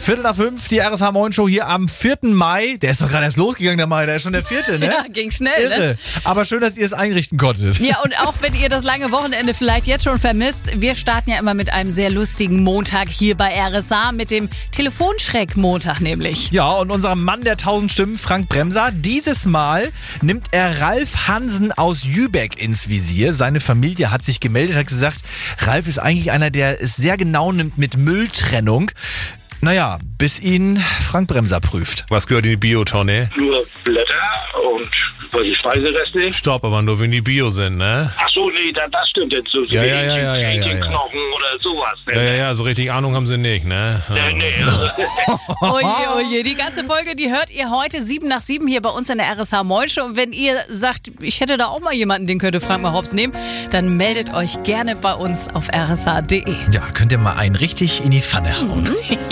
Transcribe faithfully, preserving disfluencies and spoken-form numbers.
Viertel nach fünf, die R S H Moin Show hier am vierten Mai. Der ist doch gerade erst losgegangen, der Mai. Der ist schon der vierte, ne? Ja, ging schnell, Irre. ne? Aber schön, dass ihr es einrichten konntet. Ja, und auch wenn ihr das lange Wochenende vielleicht jetzt schon vermisst, wir starten ja immer mit einem sehr lustigen Montag hier bei R S H, mit dem Telefonschreck-Montag nämlich. Ja, und unser Mann der tausend Stimmen, Frank Bremser, dieses Mal nimmt er Ralf Hansen aus Jübeck ins Visier. Seine Familie hat sich gemeldet, hat gesagt, Ralf ist eigentlich einer, der es sehr genau nimmt mit Mülltrennung. Naja, bis ihn Frank Bremser prüft. Was gehört in die Biotonne? Nur Blätter und welche Speisereste. Stopp, aber nur wenn die Bio sind, ne? Ach so, nee, das, das stimmt jetzt. So Ja, ja, ja, ja, ja, ja, ja. Knochen oder sowas. Ja, ja, ja, so richtig Ahnung haben sie nicht, ne? Nee, nee. Oje, oje, die ganze Folge, die hört ihr heute sieben nach sieben hier bei uns in der R S H Moin Show. Und wenn ihr sagt, ich hätte da auch mal jemanden, den könnte Frank mal hops nehmen, dann meldet euch gerne bei uns auf r s h punkt d e. Ja, könnt ihr mal einen richtig in die Pfanne hauen.